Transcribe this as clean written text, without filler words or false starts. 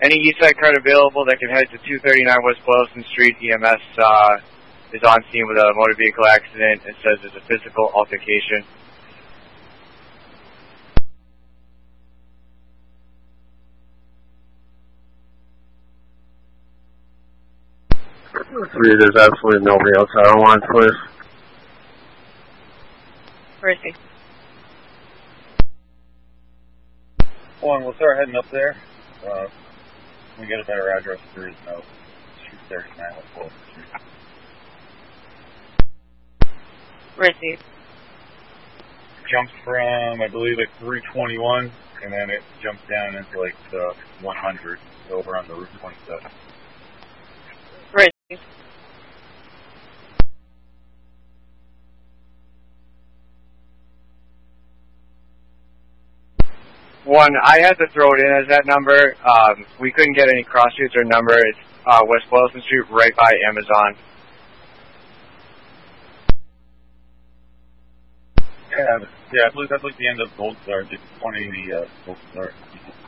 Any east side card available that can head to 239 West Boylston Street. EMS is on scene with a motor vehicle accident. It says there's a physical altercation. There's absolutely nobody outside on line, please. Where is he? One, we'll start heading up there. We get a better address for his note. 239 West Boylston Street. Where is he? Jumps from, I believe, like 321, and then it jumps down into like 100 over on the Route 27. Where is he? One, I had to throw it in as that number. We couldn't get any cross streets or number. It's West Boylston Street, right by Amazon. Yeah, I believe that's like the end of Gold Star, just 180 Gold Star.